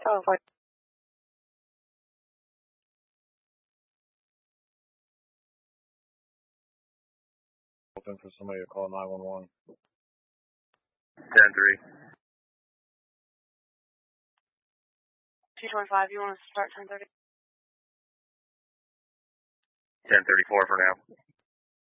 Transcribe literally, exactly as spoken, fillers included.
Oh, fine. Open for somebody to call nine one one. ten three. two twenty-five, you want to start ten thirty? ten thirty-four for now.